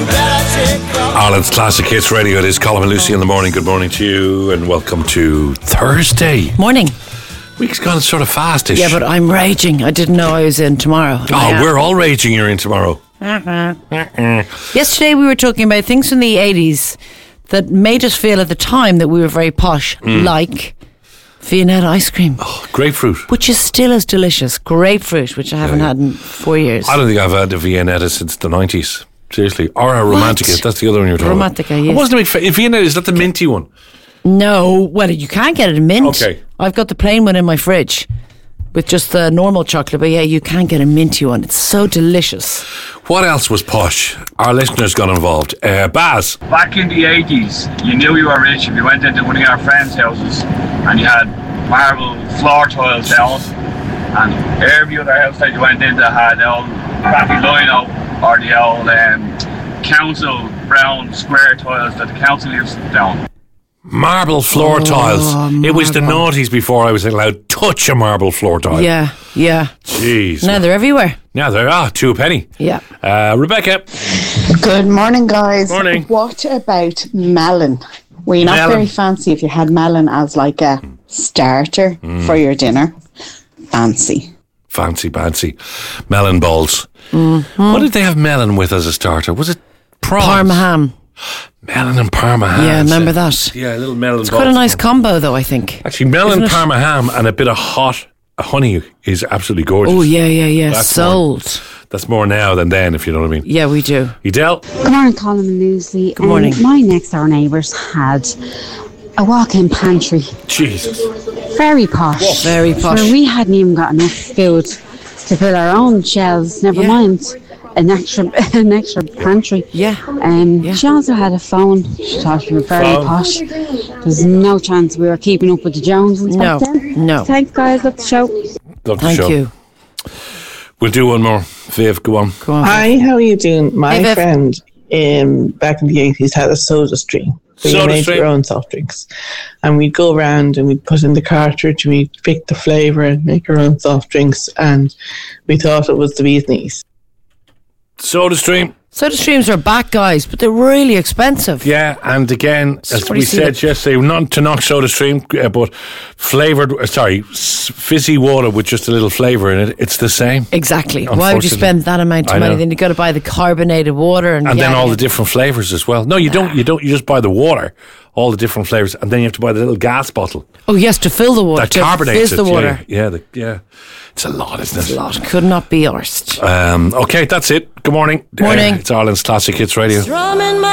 Ireland's Classic Hits Radio. It is Colin and Lucy in the morning. Good morning to you and welcome to Thursday. Morning. Week's gone sort of fastish. Yeah, but I'm raging. I didn't know I was in tomorrow. Oh, we're all raging you're in tomorrow. Yesterday we were talking about things from the 80s that made us feel at the time that we were very posh, like Viennetta ice cream. Oh, grapefruit. Which is still as delicious. Grapefruit, which I haven't had in 4 years. I don't think I've had a Viennetta since the 90s. Seriously. Or a Romantica. That's the other one you were talking about. Romantica, yes. I wasn't a big fan. Viennetta, is that the minty one? No, well, you can't get it in mint. Okay. I've got the plain one in my fridge with just the normal chocolate, but yeah, you can't get a minty one. It's so delicious. What else was posh? Our listeners got involved. Baz. Back in the 80s, you knew you were rich if you went into one of your friends' houses and you had marble floor tiles down, and every other house that you went into had the old crappy lino or the old council brown square tiles that the council used down. Marble floor tiles. It was the noughties before I was allowed to touch a marble floor tile. Yeah. Jeez. Now they're everywhere. Now they're $2 a penny. Yeah. Rebecca. Good morning, guys. Morning. What about melon? Were you not Melon. very fancy if you had melon as like a starter for your dinner? Fancy. Melon balls. What did they have melon with as a starter? Was it prawns? Parma ham. Melon and Parma ham. Yeah, remember that? Yeah, a little melon It's balls. quite a nice combo, though, I think. Actually, melon, Isn't it? Parma ham and a bit of hot honey is absolutely gorgeous. Oh, yeah. That's Sold. That's more now than then, if you know what I mean. Yeah, we do. Edel? Good morning, Colin and Lucy. Good morning. My next door neighbours had a walk-in pantry. Jesus. Very posh. Very posh. Where we hadn't even got enough food to fill our own shelves, never Yeah. mind an extra pantry. Yeah. She also had a phone. She thought we were very Phone. posh. There's no chance we were keeping up with the Joneses back then. No. Thanks, guys. Love the show. Love the Thank show. you. We'll do one more. Viv, go on. Go on. Hi, how are you doing? My Hey, Viv. friend back in the 80s had a soda stream. So you Soda made stream. your own soft drinks. And we'd go around and we'd put in the cartridge, we'd pick the flavour and make our own soft drinks. And we thought it was the bee's knees. Soda stream. Soda streams are back, guys, but they're really expensive. Yeah, and again, as What do we you see said that- yesterday, not to knock soda stream, but fizzy water with just a little flavour in it, it's the same. Exactly. Why would you Unfortunately. spend that amount I of money? know. Then you've got to buy the carbonated water and And then all yeah. the different flavours as well. No, you don't. You just buy the water, all the different flavours, and then you have to buy the little gas bottle Oh yes, to fill the water, that to carbonates fizz it. the water. Yeah. It's a lot, isn't it? A lot could not be arsed. Okay, that's it. Good morning. Morning. It's Ireland's Classic Hits Radio.